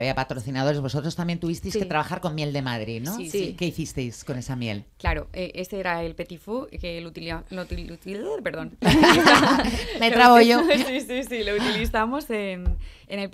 patrocinadores, vosotros también tuvisteis Sí. que trabajar con miel de Madrid, ¿no? Sí, sí. ¿Qué hicisteis con esa miel? Claro, este era el petit fou que perdón. Me trabo yo. Sí, lo utilizamos en el